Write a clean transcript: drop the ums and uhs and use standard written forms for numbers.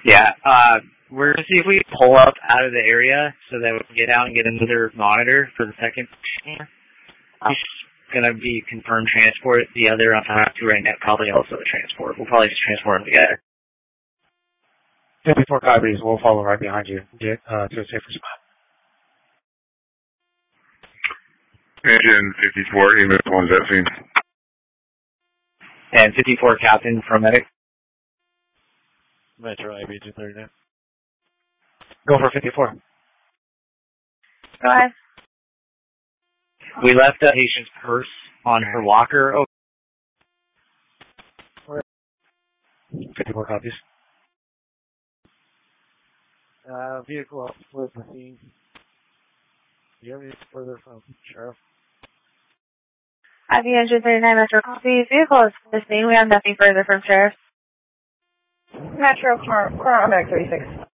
Yeah, we're gonna see if we can pull up out of the area so that we can get out and get another monitor for the second. I'm gonna be confirmed transport. The other I'm talking to right now probably also a transport. We'll probably just transport them together. 54 copies. We'll follow right behind you. Get to a safer spot. Engine 54, EMS 1's at scene. And 54 Captain from Medic. Metro IB 239. Go for 54. Go ahead. We left the patient's purse on her locker. Oh. 54 copies. Vehicle with the scene. Do you have any further from Sheriff? IB Engine 39 Metro copy. Vehicle is listening. We have nothing further from Sheriff. Metro, Corona 36.